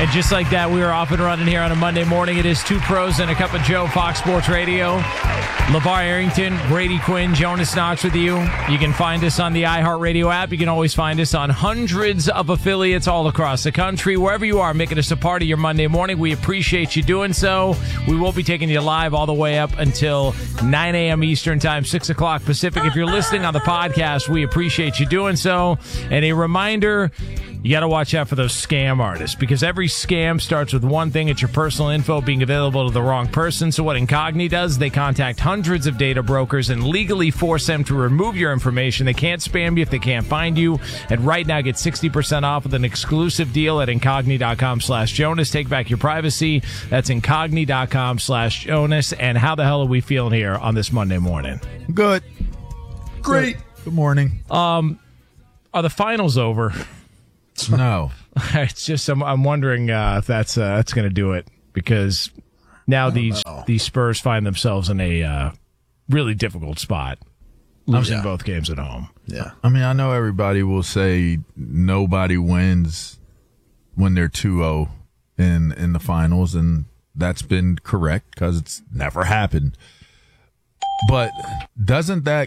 And just like that, we are off and running here on a Monday morning. It is Two Pros and a Cup of Joe, Fox Sports Radio. LeVar Arrington, Brady Quinn, Jonas Knox with you. You can find us on the iHeartRadio app. You can always find us on hundreds of affiliates all across the country. Wherever you are, making us a part of your Monday morning. We appreciate you doing so. We will be taking you live all the way up until 9 a.m. Eastern Time, 6 o'clock Pacific. If you're listening on the podcast, we appreciate you doing so. And a reminder, you got to watch out for those scam artists, because every scam starts with one thing. It's your personal info being available to the wrong person. So what Incogni does, they contact hundreds of data brokers and legally force them to remove your information. They can't spam you if they can't find you. And right now, get 60% off with an exclusive deal at Incogni.com/Jonas. Take back your privacy. That's Incogni.com/Jonas. And how the hell are we feeling here on this Monday morning? Good. Great. Good morning. Are the finals over? No. It's just I'm wondering if that's going to do it, because now these Spurs find themselves in a really difficult spot, losing both games at home. Yeah. I mean, I know everybody will say nobody wins when they're 2-0 in the finals, and that's been correct because it's never happened. But doesn't that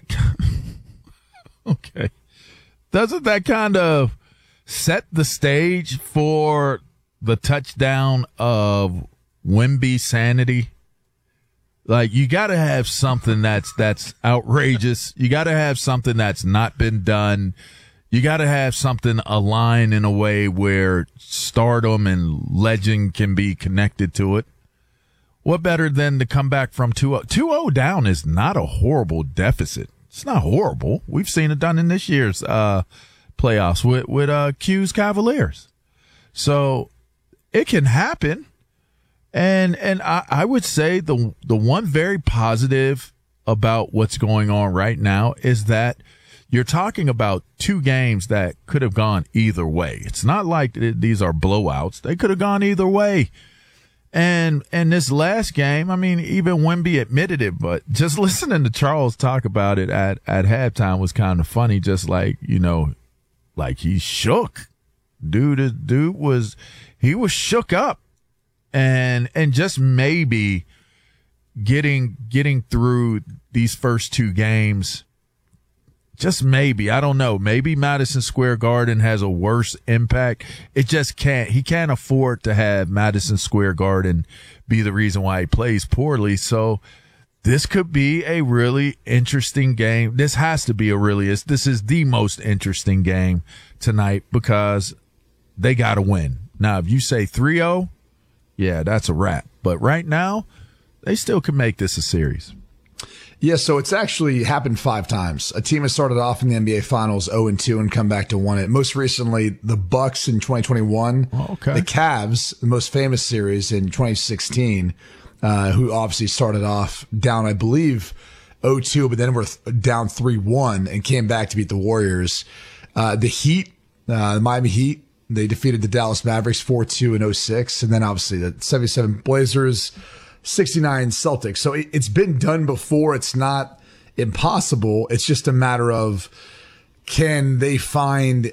doesn't that kind of set the stage for the touchdown of Wemby sanity? Like, you got to have something that's outrageous. You got to have something that's not been done. You got to have something aligned in a way where stardom and legend can be connected to it. What better than to come back from 2-0? 2-0 down is not a horrible deficit. It's not horrible. We've seen it done in this year's playoffs with Q's Cavaliers. So it can happen. And I would say the one very positive about what's going on right now is that you're talking about two games that could have gone either way. It's not like these are blowouts. They could have gone either way. And this last game, I mean, even Wemby admitted it, but just listening to Charles talk about it at halftime was kind of funny. Just like, like he shook. Dude was shook up. And just maybe getting through these first two games, just maybe, I don't know, maybe Madison Square Garden has a worse impact. It just he can't afford to have Madison Square Garden be the reason why he plays poorly. So this could be a really interesting game. This has to be this is the most interesting game tonight because they got to win. Now, if you say 3-0, yeah, that's a wrap. But right now, they still can make this a series. Yeah, so it's actually happened 5 times. A team has started off in the NBA Finals 0-2 and come back to win it. Most recently, the Bucks in 2021. Oh, okay. The Cavs, the most famous series in 2016, who obviously started off down, I believe, 0-2, but then were down 3-1 and came back to beat the Warriors. The Heat, the Miami Heat, they defeated the Dallas Mavericks 4-2 in 06. And then obviously the 77 Blazers, 69 Celtics. So it's been done before. It's not impossible. It's just a matter of can they find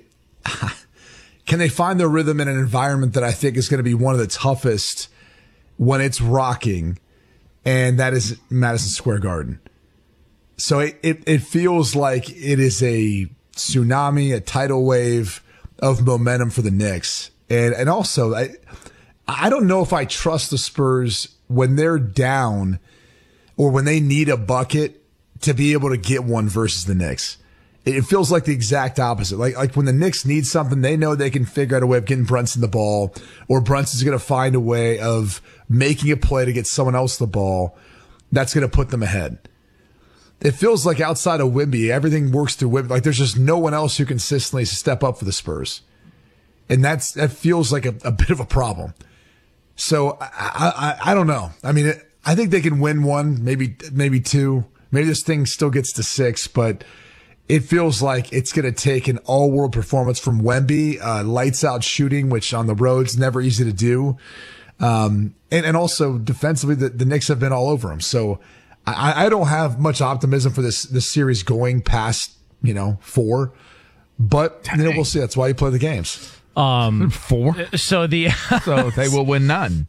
their rhythm in an environment that I think is going to be one of the toughest when it's rocking, and that is Madison Square Garden. So it feels like it is a tsunami, a tidal wave of momentum for the Knicks. And also, I don't know if I trust the Spurs when they're down or when they need a bucket to be able to get one versus the Knicks. It feels like the exact opposite. Like when the Knicks need something, they know they can figure out a way of getting Brunson the ball, or Brunson's going to find a way of making a play to get someone else the ball that's going to put them ahead. It feels like outside of Wemby, everything works through Wemby. Like there's just no one else who consistently step up for the Spurs. And that feels like a bit of a problem. So I don't know. I mean, I think they can win one, maybe 2. Maybe this thing still gets to 6, but it feels like it's going to take an all-world performance from Wemby, lights-out shooting, which on the road's never easy to do. And also defensively, the Knicks have been all over him. So I don't have much optimism for this series going past, 4. But we'll see. That's why you play the games. 4. So they will win none.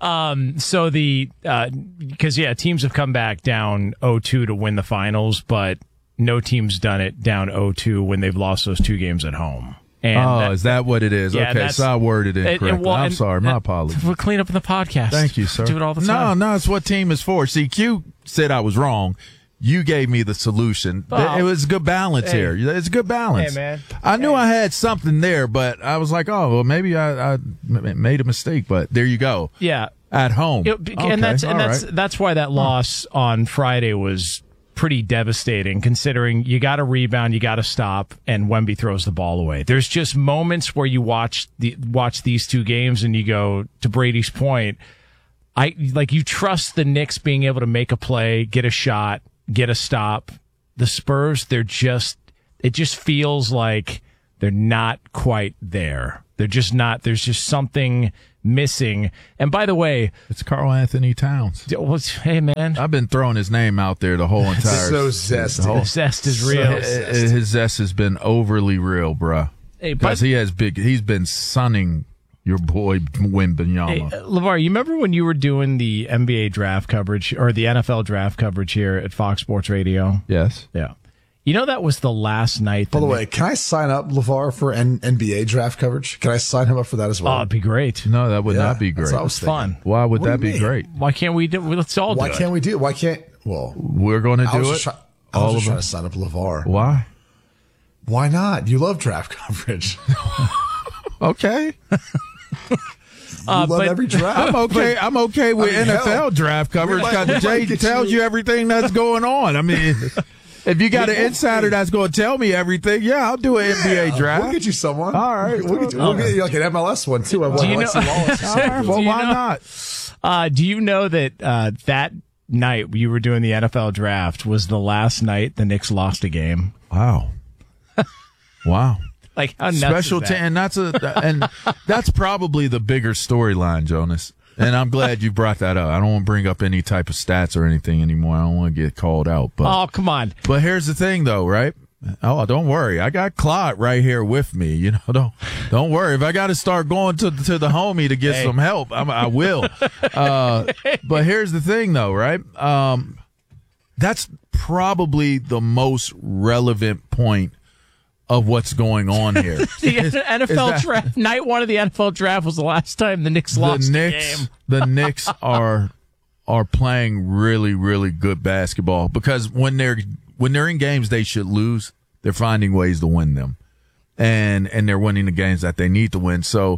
Because teams have come back down 0-2 to win the finals, but no team's done it down 0-2 when they've lost those 2 games at home. And is that what it is? Yeah, okay, so I worded it incorrectly. I'm sorry. My apologies. We'll clean up in the podcast. Thank you, sir. Do it all the time. No, it's what team is for. See, Q said I was wrong. You gave me the solution. It was a good balance here. It's a good balance. Hey, man. I knew I had something there, but I was like, oh, well, maybe I made a mistake. But there you go. Yeah. At home. That's why that loss on Friday was pretty devastating, considering you got to rebound, you got to stop, and Wemby throws the ball away. There's just moments where you watch these 2 games and you go, to Brady's point, you trust the Knicks being able to make a play, get a shot, get a stop. The Spurs, it just feels like they're not quite there. They're just not. There's just something missing. And by the way, it's Karl Anthony Towns. Hey, man. I've been throwing his name out there the whole entire. So zesty. The zest is real. His zest has been overly real, bruh. Because he's been sunning your boy Wembanyama. Hey, LeVar, you remember when you were doing the NBA draft coverage or the NFL draft coverage here at Fox Sports Radio? Yes. Yeah. You know, that was the last night. By the way, can I sign up, LeVar, for NBA draft coverage? Can I sign him up for that as well? Oh, it'd be great. No, that would not be great. That was fun. Why would that be great? Why can't we do it? Let's all do it. Why can't we do it? Why can't? Well, we're going to do it. I was just trying to sign up LeVar. Why? Why not? You love draft coverage. Okay. You love every draft. I'm okay with NFL draft coverage because Jay tells you everything that's going on. I mean, if you got an insider that's going to tell me everything, I'll do an NBA draft. We'll get you someone. All right. We'll get you like an MLS one, too. Do you know? Well, why not? Do you know that that night you were doing the NFL draft was the last night the Knicks lost a game? Wow. Wow. Like, how nuts special is that? and that's probably the bigger storyline, Jonas. And I'm glad you brought that up. I don't want to bring up any type of stats or anything anymore. I don't want to get called out. But come on. But here's the thing, though, right? Oh, don't worry. I got Claude right here with me. You know, don't worry. If I got to start going to the homie to get some help, I will. But here's the thing, though, right? That's probably the most relevant point of what's going on here. The NFL draft, night 1 of the NFL draft was the last time the Knicks lost a game. The Knicks are playing really, really good basketball because when they're in games they should lose, they're finding ways to win them, and they're winning the games that they need to win. So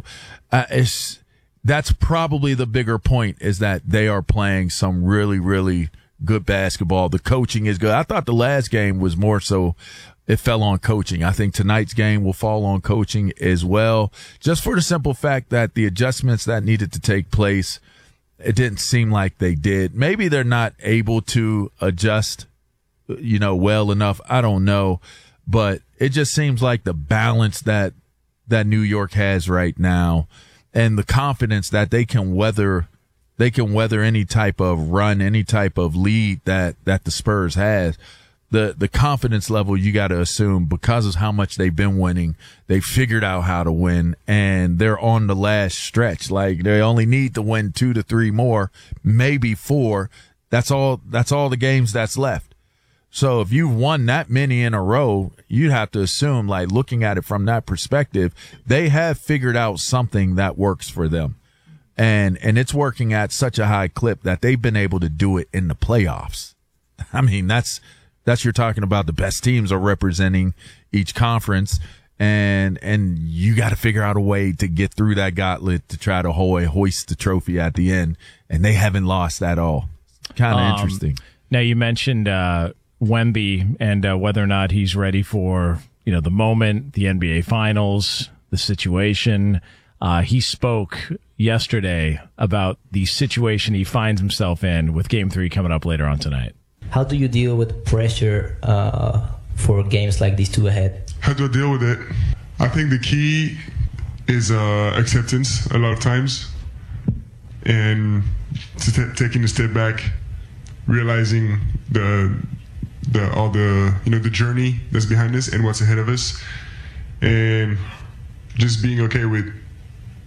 that's probably the bigger point, is that they are playing some really, really good basketball. The coaching is good. I thought the last game was more so it fell on coaching. I think tonight's game will fall on coaching as well, just for the simple fact that the adjustments that needed to take place, it didn't seem like they did. Maybe they're not able to adjust, well enough. I don't know, but it just seems like the balance that New York has right now and the confidence that they can weather any type of run, any type of lead that the Spurs has. The confidence level, you got to assume, because of how much they've been winning, they figured out how to win, and they're on the last stretch. Like, they only need to win 2 to 3 more, maybe 4. That's all the games that's left. So if you've won that many in a row, you'd have to assume, like, looking at it from that perspective, they have figured out something that works for them. And it's working at such a high clip that they've been able to do it in the playoffs. I mean, that's you're talking about the best teams are representing each conference, and you got to figure out a way to get through that gauntlet to try to hoist the trophy at the end, and they haven't lost at all. Kind of interesting. Now, you mentioned Wemby and whether or not he's ready for the moment, the NBA Finals, the situation. He spoke yesterday about the situation he finds himself in with Game 3 coming up later on tonight. How do you deal with pressure for games like these 2 ahead? How do I deal with it? I think the key is acceptance a lot of times, and taking a step back, realizing the journey that's behind us and what's ahead of us, and just being okay with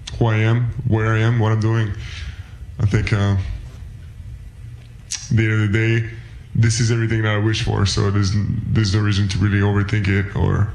who I am, where I am, what I'm doing. I think at the end of the day, this is everything that I wish for. So there's no reason to really overthink it.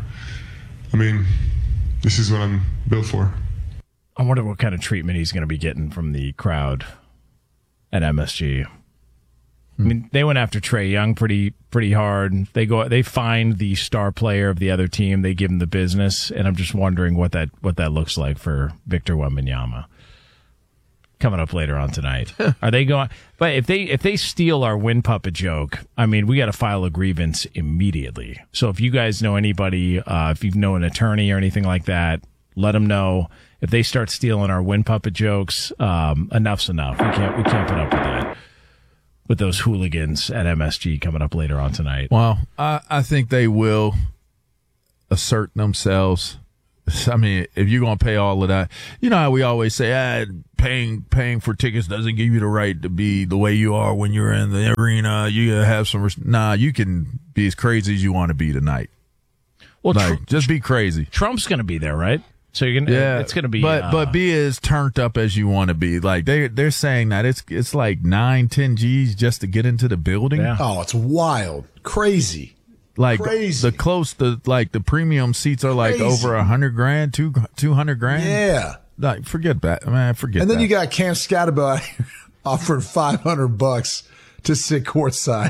This is what I'm built for. I wonder what kind of treatment he's going to be getting from the crowd at MSG. I mean, they went after Trae Young pretty hard. They find the star player of the other team. They give him the business, and I'm just wondering what that looks like for Victor Wembanyama coming up later on tonight. Are they going? But if they steal our win puppet joke, I mean, we got to file a grievance immediately. So if you guys know anybody, if you know an attorney or anything like that, let them know. If they start stealing our win puppet jokes, enough's enough. We can't put up with that. With those hooligans at MSG coming up later on tonight. Well, I think they will assert themselves. I mean, if you're going to pay all of that, you know how we always say, paying for tickets doesn't give you the right to be the way you are when you're in the arena. You have some, you can be as crazy as you want to be tonight. Well, just be crazy. Trump's going to be there, right? So you're gonna, it's gonna be, but be as turned up as you want to be. Like they're saying that it's like 9-10 G's just to get into the building. Yeah. Oh, it's wild, crazy. Like crazy. the premium seats are like over $100,000, $200,000. Yeah, like forget that, man. Forget. And then that. you got Cam Scatterbo offering $500 to sit courtside.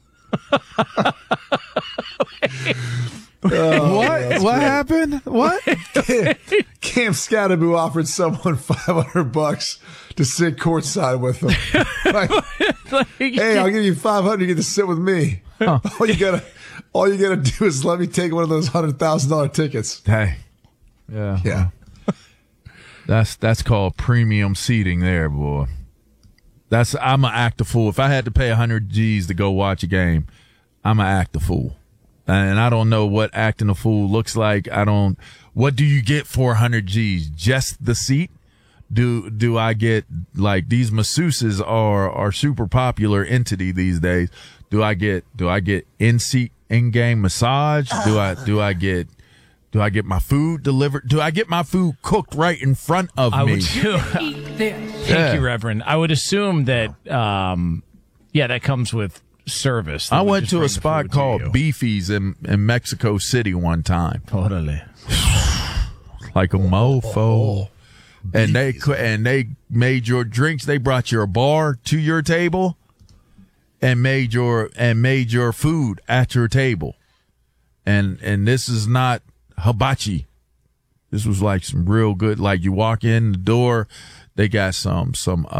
What happened? What? Cam Scatterbo offered someone $500 to sit courtside with him. Hey, I'll give you $500 to get to sit with me. Huh. All you gotta do is let me take one of those $100,000 tickets. Hey, yeah. That's called premium seating, there, boy. I'm gonna act a fool. If I had to pay 100 G's to go watch a game, I'm gonna act a fool. And I don't know what acting a fool looks like. What do you get for 100 G's? Just the seat? Do I get, like, these masseuses are super popular entity these days. Do I get in-seat, in-game massage? Do I get my food delivered? Do I get my food cooked right in front of me? I would too. Thank you, Reverend. I would assume that, that comes with service. I went to a spot called Beefy's in Mexico City one time. Totally. Like a mofo. And they made your drinks. They brought your bar to your table and made your food at your table. And this is not hibachi. This was like some real good, like you walk in the door, they got some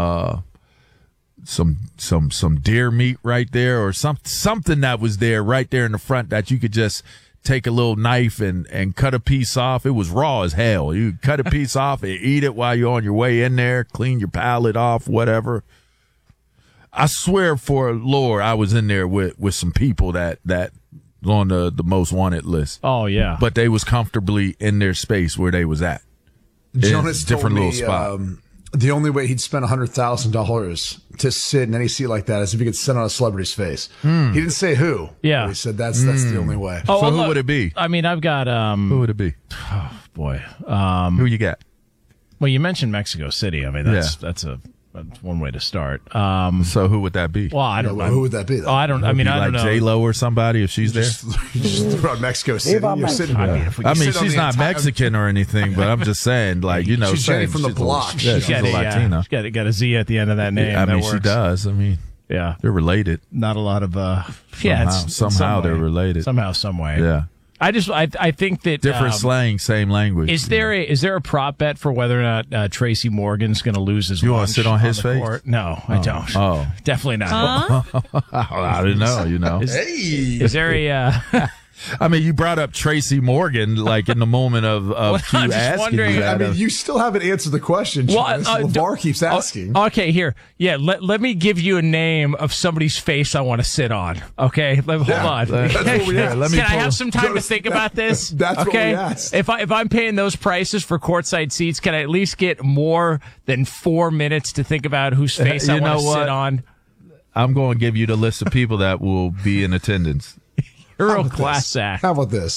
deer meat right there, or something that was there right there in the front that you could just take a little knife and cut a piece off. It was raw as hell. You cut a piece off and eat it while you're on your way in there, clean your palate off, whatever. I swear for Lord, I was in there with some people that on the most wanted list. Oh yeah. But they was comfortably in their space where they was at. Jonas different told me, little spot. The only way he'd spend $100,000 to sit in any seat like that is if he could sit on a celebrity's face. He didn't say who. Yeah. But he said that's the only way. Oh, so who would it be? I mean, I've got who would it be? Oh boy. Who you got? Well, you mentioned Mexico City. I mean, that's one way to start. So who would that be? Well, I don't know. Who would that be, though? Oh, I don't know. J-Lo or somebody if she's there. You just throw out Mexico City. You're sitting there. I mean, she's not Mexican or anything, but I'm just saying, like, you know, she's Jenny from the block. She's a Latina. She's got a Z at the end of that name. I mean, she does. I mean, yeah, they're related. Not a lot of somehow they're related. Somehow, some way. Yeah. I think that different slang, same language. Is there a prop bet for whether or not Tracy Morgan's going to lose his? You want to sit on his face? Court? No, I don't. Oh, definitely not. I didn't know. You know, is there a? I mean, you brought up Tracy Morgan like in the moment of Q asking you that. I mean, you still haven't answered the question. LeVar keeps asking. Okay, here. Yeah, let me give you a name of somebody's face I want to sit on. Okay, hold on. That's what we asked. Can I have some time to think about this? That's okay? what we asked. If I'm paying those prices for courtside seats, can I at least get more than 4 minutes to think about whose face I want to sit on? I'm going to give you the list of people that will be in attendance. Real class act. How about this?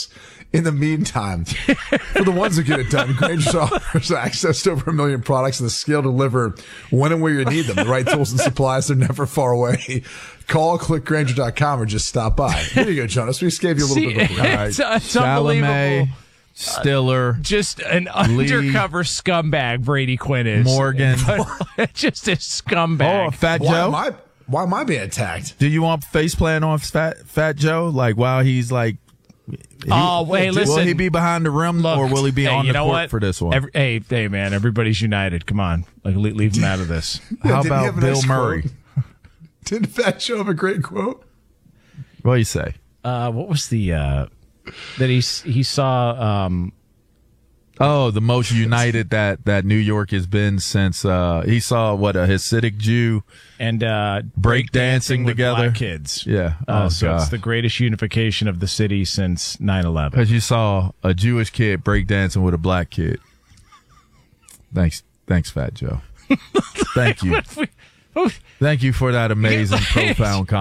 In the meantime, for the ones that get it done, Granger offers access to over 1 million products and the skill to deliver when and where you need them. The right tools and supplies, they're never far away. Call, click Granger.com, or just stop by. Here you go, Jonas. We just gave you a little bit of a It's unbelievable. Chalamet, Stiller, Just an undercover scumbag, Brady Quinn is. Morgan. Just a scumbag. Oh, Fat Joe. Why am I being attacked? Do you want face plant on Fat Joe? Like while he's like, listen. will he be behind the rim or will he be on the court for this one? Hey, man, everybody's united. Come on, like leave him out of this. How Didn't he about have a Bill nice Murray? quote? Didn't Fat Joe have a great quote? What do you say? What was the that he saw? The most united that New York has been since he saw a Hasidic Jew and break dancing with together. black kids. Yeah. So God. it's the greatest unification of the city since 9/11. Because you saw a Jewish kid break dancing with a black kid. Thanks, Fat Joe. Thank you. Thank you for that amazing, profound comment.